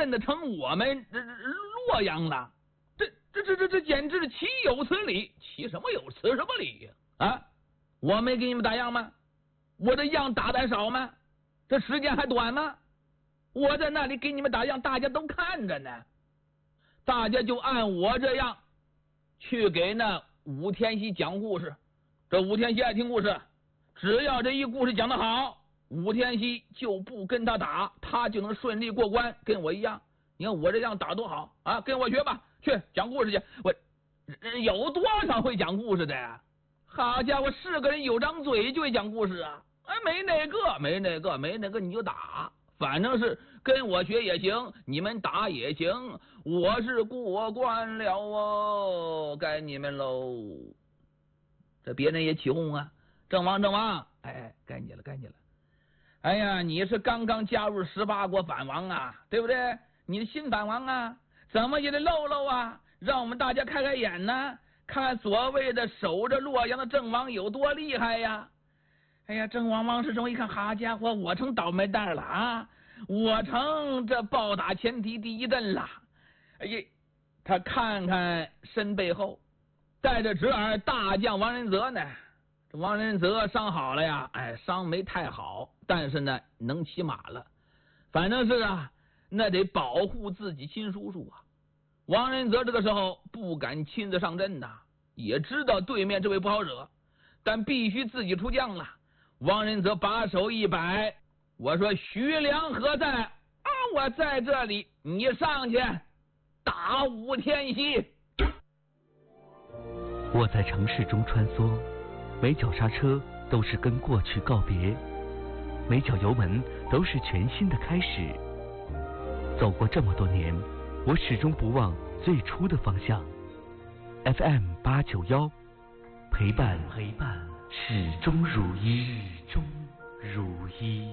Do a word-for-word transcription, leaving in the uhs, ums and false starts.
认得成我们这洛阳了？这这这这这简直是岂有此理！岂什么有此什么理呀？啊！我没给你们打样吗？我这样打的少吗？这时间还短吗？我在那里给你们打样，大家都看着呢。大家就按我这样去给那武天锡讲故事。这武天锡爱听故事，只要这一故事讲得好，武天锡就不跟他打，他就能顺利过关，跟我一样。你看我这样打多好啊！跟我学吧，去讲故事去。我有多少会讲故事的呀？好家伙，是个人有张嘴就会讲故事啊！哎，没那个，没那个，没那个，你就打，反正是跟我学也行，你们打也行。我是过关了哦，该你们喽。这别人也起哄啊，郑王，郑王，哎，该你了，该你了。哎呀，你是刚刚加入十八国反王啊，对不对？你的新反王啊，怎么也得露露啊，让我们大家开开眼呢，看所谓的守着洛阳的郑王有多厉害呀！哎呀，郑王王世充一看，好家伙，我成倒霉蛋了啊！我成这暴打前蹄第一阵了。哎呀，他看看身背后带着侄儿大将王仁泽呢。这王仁泽伤好了呀，哎，伤没太好，但是呢能骑马了。反正是啊，那得保护自己亲叔叔啊。王仁泽这个时候不敢亲自上阵呐，也知道对面这位不好惹，但必须自己出将了。王仁泽把手一摆，我说徐良何在？啊，我在这里，你上去打武天锡。 我在城市中穿梭，每脚刹车都是跟过去告别，每脚油门都是全新的开始。走过这么多年，我始终不忘最初的方向。F M 八九幺，陪伴陪伴始终如一，始终如一。